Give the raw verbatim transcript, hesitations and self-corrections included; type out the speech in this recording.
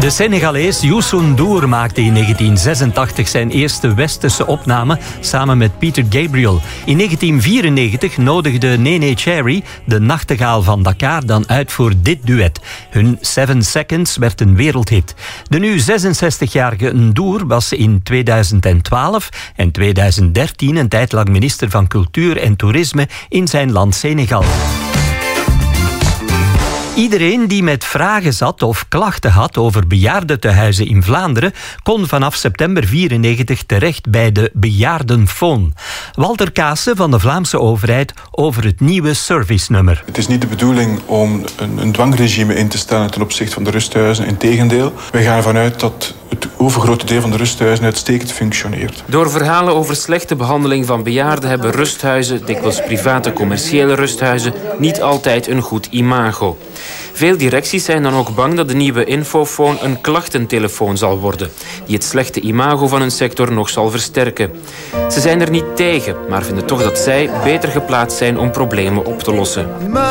De Senegalees Youssou N'Dour maakte in negentien zesentachtig zijn eerste westerse opname samen met Peter Gabriel. In negentien vierennegentig nodigde Néné Cherry, de nachtegaal van Dakar, dan uit voor dit duet. Hun Seven Seconds werd een wereldhit. De nu zesenzestigjarige N'Dour was in tweeduizend twaalf en tweeduizend dertien een tijd lang minister van Cultuur en Toerisme in zijn land Senegal. Iedereen die met vragen zat of klachten had over bejaardentehuizen in Vlaanderen kon vanaf september vierennegentig terecht bij de Bejaardenfoon. Walter Kaassen van de Vlaamse overheid over het nieuwe servicenummer. Het is niet de bedoeling om een, een dwangregime in te stellen ten opzichte van de rusthuizen. Integendeel, wij gaan ervan uit dat het overgrote deel van de rusthuizen uitstekend functioneert. Door verhalen over slechte behandeling van bejaarden hebben rusthuizen, dikwijls private commerciële rusthuizen, niet altijd een goed imago. Veel directies zijn dan ook bang dat de nieuwe infofoon een klachtentelefoon zal worden, die het slechte imago van hun sector nog zal versterken. Ze zijn er niet tegen, maar vinden toch dat zij beter geplaatst zijn om problemen op te lossen.